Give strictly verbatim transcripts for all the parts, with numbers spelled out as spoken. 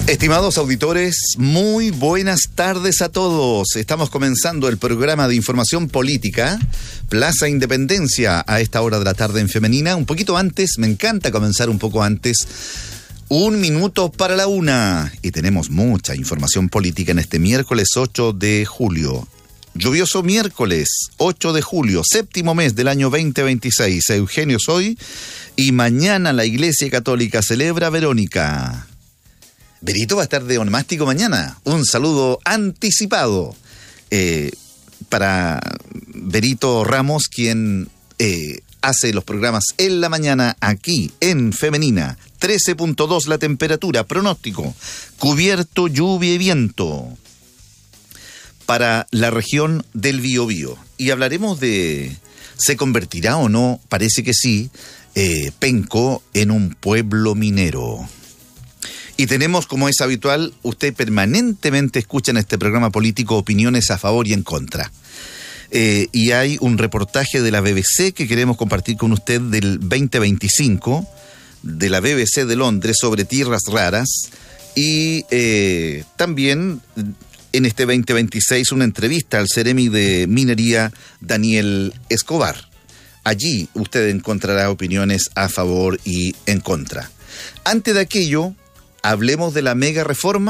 Estimados auditores, muy buenas tardes a todos. Estamos comenzando el programa de información política, Plaza Independencia, a esta hora de la tarde en Femenina. Un poquito antes, me encanta comenzar un poco antes, un minuto para la una. Y tenemos mucha información política en este miércoles ocho de julio. Lluvioso miércoles, ocho de julio, séptimo mes del año veinte veintiséis. Eugenio Soy, y mañana la Iglesia Católica celebra Verónica. Berito va a estar de onomástico mañana. Un saludo anticipado eh, para Berito Ramos, quien eh, hace los programas en la mañana aquí en Femenina. trece punto dos la temperatura, pronóstico, cubierto, lluvia y viento para la región del Biobío. Y hablaremos de, ¿se convertirá o no? Parece que sí, eh, Penco en un pueblo minero. Y tenemos, como es habitual, usted permanentemente escucha en este programa político opiniones a favor y en contra. Eh, y hay un reportaje de la B B C que queremos compartir con usted del veinte veinticinco, de la B B C de Londres, sobre tierras raras. Y eh, también en este veinte veintiséis una entrevista al Ceremi de Minería, Daniel Escobar. Allí usted encontrará opiniones a favor y en contra. Antes de aquello, hablemos de la mega reforma.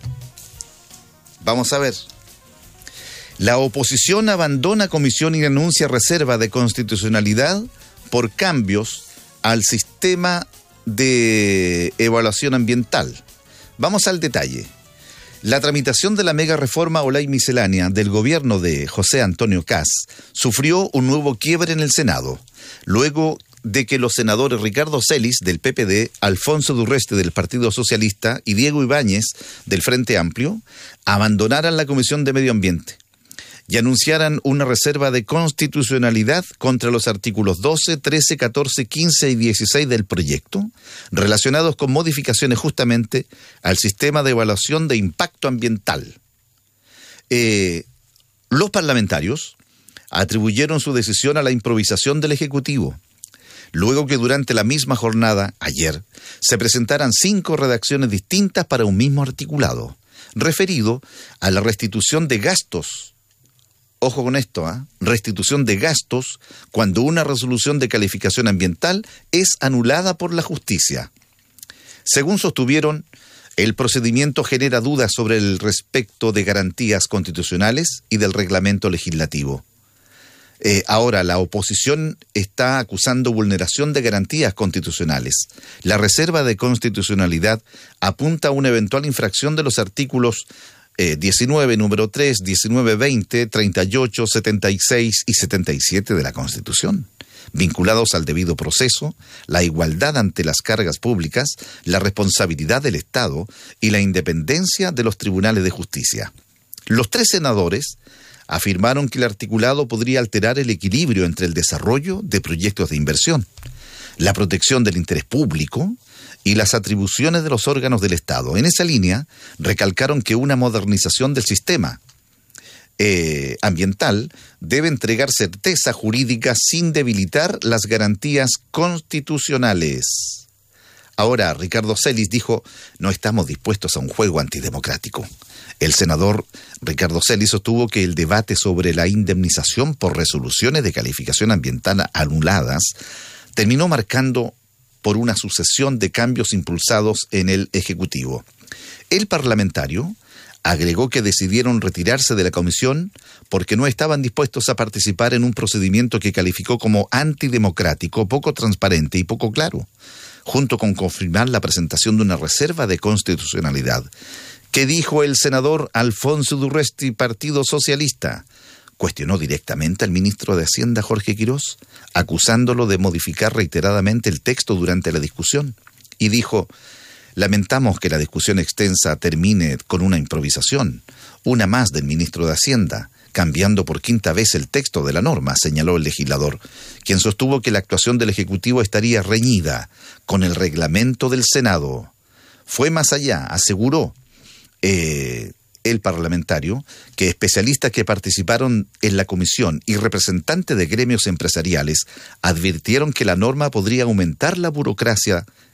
Vamos a ver. La oposición abandona comisión y anuncia reserva de constitucionalidad por cambios al sistema de evaluación ambiental. Vamos al detalle. La tramitación de la mega reforma o ley miscelánea del gobierno de José Antonio Kast sufrió un nuevo quiebre en el Senado, luego de que los senadores Ricardo Celis, del P P D, Alfonso Durreste, del Partido Socialista, y Diego Ibáñez, del Frente Amplio, abandonaran la Comisión de Medio Ambiente y anunciaran una reserva de constitucionalidad contra los artículos doce, trece, catorce, quince y dieciséis del proyecto, relacionados con modificaciones justamente al sistema de evaluación de impacto ambiental. Eh, los parlamentarios atribuyeron su decisión a la improvisación del Ejecutivo, luego que durante la misma jornada, ayer, se presentaran cinco redacciones distintas para un mismo articulado, referido a la restitución de gastos. Ojo con esto, ¿eh? Restitución de gastos cuando una resolución de calificación ambiental es anulada por la justicia. Según sostuvieron, el procedimiento genera dudas sobre el respecto de garantías constitucionales y del reglamento legislativo. Eh, ahora, la oposición está acusando vulneración de garantías constitucionales. La reserva de constitucionalidad apunta a una eventual infracción de los artículos eh, diecinueve, número tres, diecinueve, veinte, treinta y ocho, setenta y seis y setenta y siete de la Constitución, vinculados al debido proceso, la igualdad ante las cargas públicas, la responsabilidad del Estado y la independencia de los tribunales de justicia. Los tres senadores afirmaron que el articulado podría alterar el equilibrio entre el desarrollo de proyectos de inversión, la protección del interés público y las atribuciones de los órganos del Estado. En esa línea, recalcaron que una modernización del sistema eh, ambiental debe entregar certeza jurídica sin debilitar las garantías constitucionales. Ahora, Ricardo Celis dijo, no estamos dispuestos a un juego antidemocrático. El senador Ricardo Celis sostuvo que el debate sobre la indemnización por resoluciones de calificación ambiental anuladas terminó marcando por una sucesión de cambios impulsados en el Ejecutivo. El parlamentario agregó que decidieron retirarse de la comisión porque no estaban dispuestos a participar en un procedimiento que calificó como antidemocrático, poco transparente y poco claro, junto con confirmar la presentación de una reserva de constitucionalidad. ¿Qué dijo el senador Alfonso Durresti, Partido Socialista? Cuestionó directamente al ministro de Hacienda, Jorge Quirós, acusándolo de modificar reiteradamente el texto durante la discusión. Y dijo, lamentamos que la discusión extensa termine con una improvisación, una más del ministro de Hacienda, cambiando por quinta vez el texto de la norma, señaló el legislador, quien sostuvo que la actuación del Ejecutivo estaría reñida con el reglamento del Senado. Fue más allá, aseguró eh, el parlamentario, que especialistas que participaron en la comisión y representantes de gremios empresariales advirtieron que la norma podría aumentar la burocracia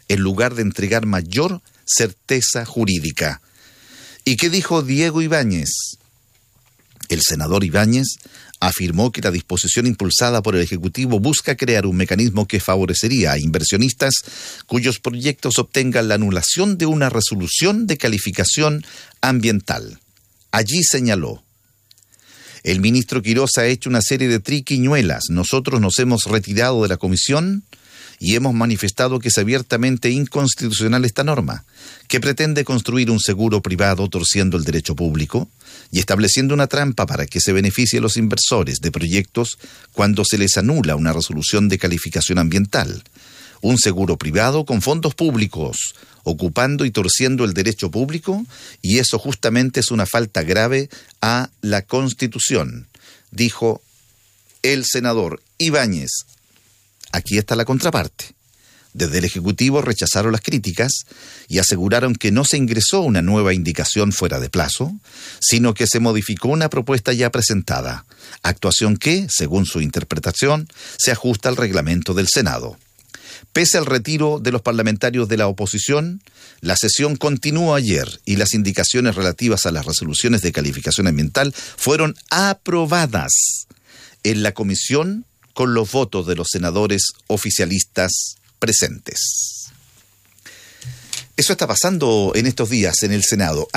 en lugar de entregar mayor certeza jurídica. ¿Y qué dijo Diego Ibáñez? El senador Ibáñez afirmó que la disposición impulsada por el Ejecutivo busca crear un mecanismo que favorecería a inversionistas cuyos proyectos obtengan la anulación de una resolución de calificación ambiental. Allí señaló: el ministro Quirós ha hecho una serie de triquiñuelas. Nosotros nos hemos retirado de la comisión y hemos manifestado que es abiertamente inconstitucional esta norma, que pretende construir un seguro privado torciendo el derecho público y estableciendo una trampa para que se beneficie a los inversores de proyectos cuando se les anula una resolución de calificación ambiental. Un seguro privado con fondos públicos, ocupando y torciendo el derecho público, y eso justamente es una falta grave a la Constitución, dijo el senador Ibáñez. Aquí está la contraparte. Desde el Ejecutivo rechazaron las críticas y aseguraron que no se ingresó una nueva indicación fuera de plazo, sino que se modificó una propuesta ya presentada, actuación que, según su interpretación, se ajusta al reglamento del Senado. Pese al retiro de los parlamentarios de la oposición, la sesión continuó ayer y las indicaciones relativas a las resoluciones de calificación ambiental fueron aprobadas en la comisión con los votos de los senadores oficialistas presentes. Eso está pasando en estos días en el Senado.